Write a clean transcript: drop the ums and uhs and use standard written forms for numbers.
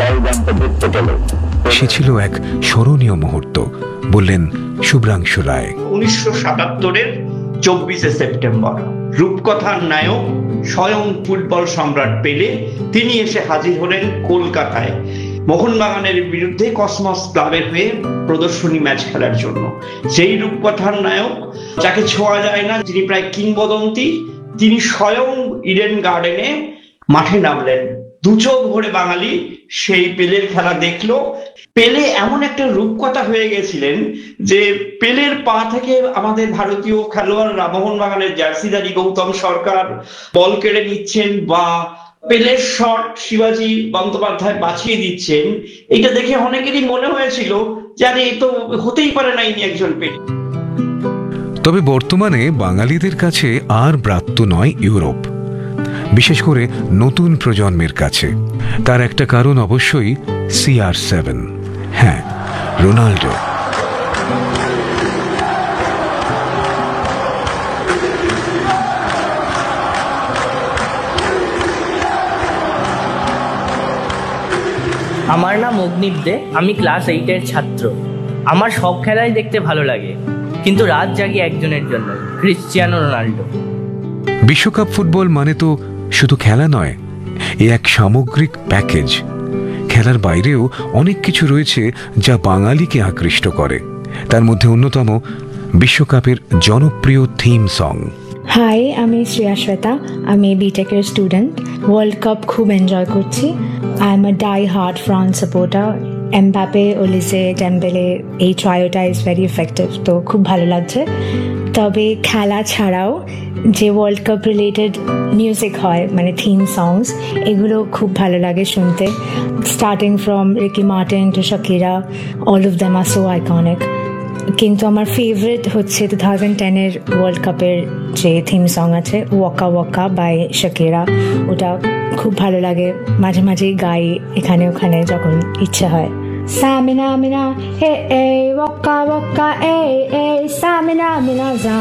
সে ছিল এক স্মরণীয় মুহূর্ত, বললেন শুভ্রাংশু রায়। 1977-এর 24শে সেপ্টেম্বর রূপকথার নায়ক স্বয়ং ফুটবল সম্রাট পেলে তিনি এসে হাজির হলেন কলকাতায় মোহনবাগানের বিরুদ্ধে কসমস ক্লাবের হয়ে প্রদর্শনী ম্যাচ খেলার জন্য। সেই রূপকথার নায়ক যাকে ছোঁয়া যায় না, যিনি প্রায় কিংবদন্তি, তিনি স্বয়ং ইডেন গার্ডেনে মাঠে নামলেন। দু চোখ ভরে বাঙালি সেই পেলের খেলা দেখলো। পেলে এমন একটা রূপকথা হয়ে গেছিলেন যে পেলের পা থেকে আমাদের ভারতীয় খেলোয়াড়রা, মোহনবাগানের জার্সিধারী গৌতম সরকার বল কেড়ে নিচ্ছেন বা পেলের শট শিবাজী বন্দ্যোপাধ্যায় বাঁচিয়ে দিচ্ছেন, এটা দেখে অনেকেরই মনে হয়েছিল যে আরে এ তো হতেই পারে না ইনি একজন পেলে। তবে বর্তমানে বাঙালিদের কাছে আর ব্রাত্য নয় ইউরোপ, বিশেষ করে নতুন প্রজন্মের কাছে। তার একটা কারণ অবশ্যই CR7, হ্যাঁ, রোনাল্ডো। আমার নাম অগ্নিব দে, আমি ক্লাস 8-এর ছাত্র। আমার সব খেলাই দেখতে ভালো লাগে, কিন্তু রাত জাগি একজনের জন্য, ক্রিশ্চিয়ানো রোনাল্ডো। বিশ্বকাপ ফুটবল মানে তো শুধু খেলা নয়, এ এক সামগ্রিক প্যাকেজ। খেলার বাইরেও অনেক কিছু রয়েছে যা বাঙালিকে আকৃষ্ট করে। তার মধ্যে অন্যতম বিশ্বকাপের জনপ্রিয় থিম সং। হাই, আমি শ্রেয়া শ্বেতা, আমি বিটেকের স্টুডেন্ট। ওয়ার্ল্ড কাপ খুব এনজয় করছি। I am a die hard France supporter. Mbappe, Olise, Dembélé, এই ট্রায়োটা ইজ ভেরি এফেক্টিভ, তো খুব ভালো লাগছে। তবে খেলা ছাড়াও যে ওয়ার্ল্ড কাপ রিলেটেড মিউজিক হয়, মানে থিম সংস, এগুলো খুব ভালো লাগে শুনতে। Starting from Ricky Martin two Shakira, all of them are so iconic. কিন্তু আমার ফেভারিট হচ্ছে 2010-এর ওয়ার্ল্ড কাপের যে থিম সং আছে, ওয়াকা ওয়াকা বাই শাকিরা। ওটা খুব ভালো লাগে, মাঝে মাঝেই গাই এখানে ওখানে যখন ইচ্ছা হয়। সামিনা মিনা হে এ ওয়াকা ওয়াকা এ এ সামিনা মিনা।